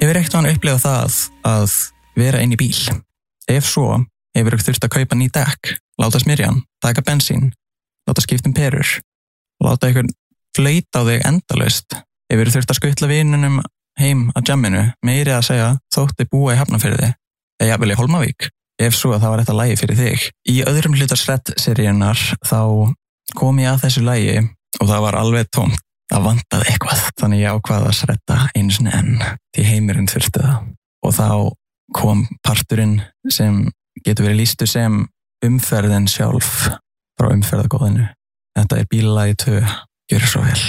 Hefur eitthvað upplifað það að vera inn í bíl? Ef svo, hefur þurft að kaupa ný dekk, láta smyrja hann, taka bensín, láta skipta perur, láta einhvern flauta á þig endalaust. Hefur þurft að skutla vinunum heim að jamminu, meiri að segja þótti búa í Hafnarfirði, eða jafnvel í Hólmavík. Ef svo, það var þetta lagi fyrir þig. Í öðrum hluta Shred-seríunnar þá kom ég að þessu lagi og það var alveg tómt. Það vantaði eitthvað. Þannig ég ákvað að shredda einu sinni enn, því heimurinn þurfti það. Og þá kom parturinn sem getur verið lýstu sem umferðin sjálf frá umferðargóðinu. Þetta er bílalagi 2. Gjörðu svo vel.